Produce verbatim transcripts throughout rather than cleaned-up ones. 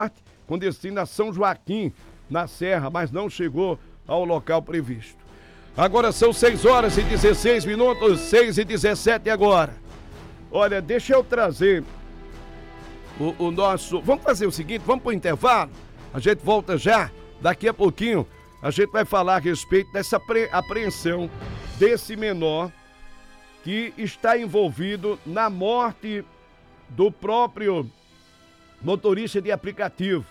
com destino a São Joaquim, na Serra, mas não chegou ao local previsto. Agora são seis horas e dezesseis minutos, seis e dezessete agora. Olha, deixa eu trazer o, o nosso... Vamos fazer o seguinte, vamos para o intervalo, a gente volta já, daqui a pouquinho, a gente vai falar a respeito dessa apre... apreensão desse menor que está envolvido na morte do próprio motorista de aplicativo.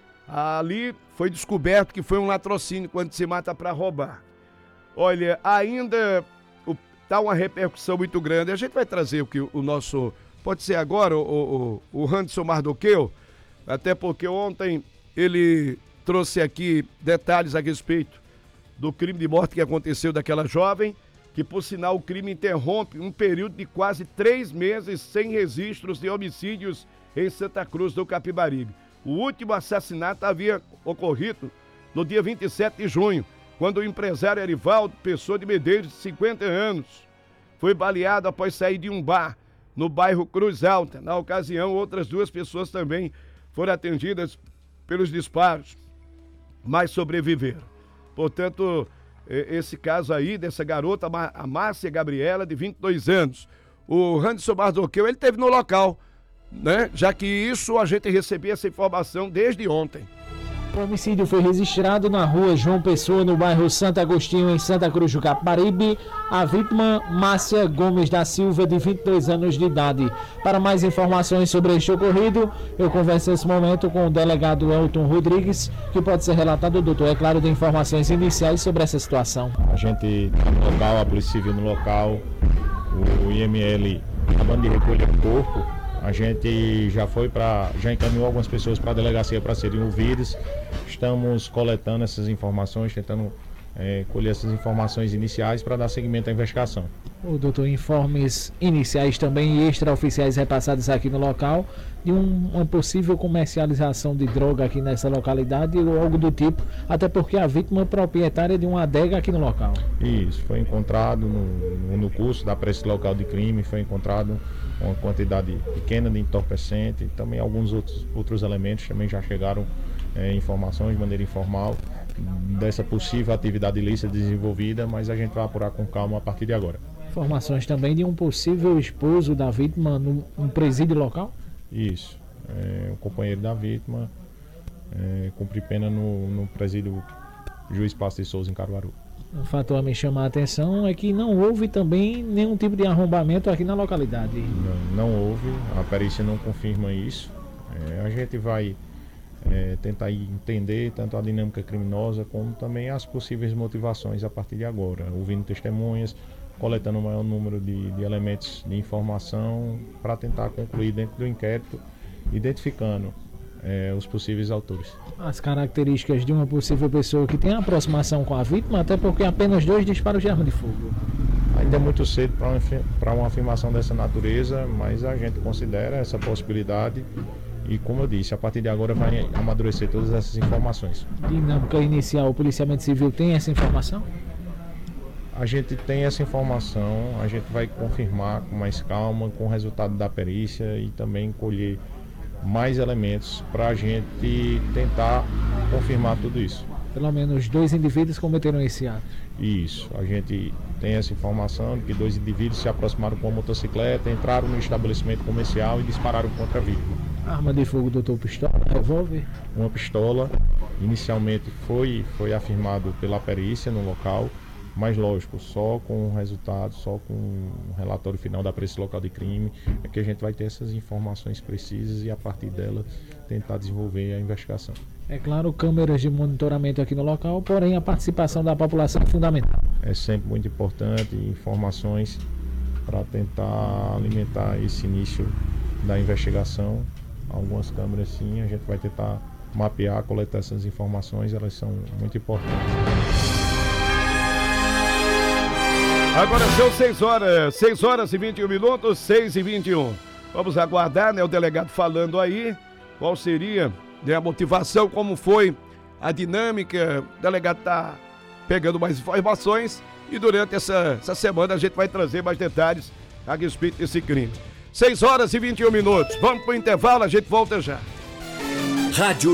Ali foi descoberto que foi um latrocínio quando se mata para roubar. Olha, ainda está uma repercussão muito grande. A gente vai trazer o que o nosso... Pode ser agora, o, o, o Hanson Mardoqueu, até porque ontem ele trouxe aqui detalhes a respeito do crime de morte que aconteceu daquela jovem, que por sinal o crime interrompe um período de quase três meses sem registros de homicídios em Santa Cruz do Capibaribe. O último assassinato havia ocorrido no dia vinte e sete de junho, quando o empresário Erivaldo Pessoa de Medeiros, de cinquenta anos, foi baleado após sair de um bar no bairro Cruz Alta. Na ocasião, outras duas pessoas também foram atendidas pelos disparos, mas sobreviveram. Portanto, esse caso aí dessa garota, a Márcia Gabriela, de vinte e dois anos. O Hanson Mardoqueu, ele esteve no local, né? Já que isso a gente recebia essa informação desde ontem. O homicídio foi registrado na rua João Pessoa, no bairro Santo Agostinho, em Santa Cruz do Capibaribe. A vítima, Márcia Gomes da Silva, de vinte e dois anos de idade. Para mais informações sobre este ocorrido, eu converso nesse momento com o delegado Elton Rodrigues, que pode ser relatado, doutor, é claro, de informações iniciais sobre essa situação. A gente está no local, a Polícia Civil no local, o I M L acabando de recolher o corpo. A gente já foi para, já encaminhou algumas pessoas para a delegacia para serem ouvidas. Estamos coletando essas informações, tentando é, colher essas informações iniciais para dar seguimento à investigação. O doutor, informes iniciais também e extraoficiais repassados aqui no local de um, uma possível comercialização de droga aqui nessa localidade ou algo do tipo, até porque a vítima é proprietária de uma adega aqui no local. Isso, foi encontrado no, no curso da perícia local de crime, foi encontrado uma quantidade pequena de entorpecente e também alguns outros, outros elementos também já chegaram é, informações de maneira informal dessa possível atividade ilícita desenvolvida, mas a gente vai apurar com calma a partir de agora. Informações também de um possível esposo da vítima no, no presídio local? Isso, é, o companheiro da vítima é, cumpre pena no, no presídio Juiz Passo de Souza, em Caruaru. O fato a me chamar a atenção é que não houve também nenhum tipo de arrombamento aqui na localidade. Não, não houve, a perícia não confirma isso. É, a gente vai é, tentar entender tanto a dinâmica criminosa como também as possíveis motivações a partir de agora, ouvindo testemunhas, coletando o maior número de, de elementos de informação para tentar concluir dentro do inquérito, identificando é, os possíveis autores. As características de uma possível pessoa que tem aproximação com a vítima, até porque apenas dois disparos de arma de fogo. Ainda é muito cedo para uma, uma afirmação dessa natureza, mas a gente considera essa possibilidade e, como eu disse, a partir de agora vai amadurecer todas essas informações. Dinâmica inicial, o policiamento civil tem essa informação? A gente tem essa informação, a gente vai confirmar com mais calma, com o resultado da perícia e também colher mais elementos para a gente tentar confirmar tudo isso. Pelo menos dois indivíduos cometeram esse ato. Isso, a gente tem essa informação de que dois indivíduos se aproximaram com a motocicleta, entraram no estabelecimento comercial e dispararam contra a vítima. Arma de fogo, doutor, pistola, revólver? Uma pistola, inicialmente foi, foi afirmado pela perícia no local, mas lógico, só com o resultado, só com o relatório final da perícia local de crime, é que a gente vai ter essas informações precisas e a partir delas tentar desenvolver a investigação. É claro, câmeras de monitoramento aqui no local, porém a participação da população é fundamental. É sempre muito importante, informações para tentar alimentar esse início da investigação. Algumas câmeras sim, a gente vai tentar mapear, coletar essas informações, elas são muito importantes. Agora são seis horas, seis horas e vinte e um minutos, seis e vinte e um. Vamos aguardar, né, o delegado falando aí, qual seria, né, a motivação, como foi a dinâmica. O delegado está pegando mais informações e durante essa, essa semana a gente vai trazer mais detalhes a respeito desse crime. seis horas e vinte e um minutos. Vamos para o intervalo, a gente volta já. Rádio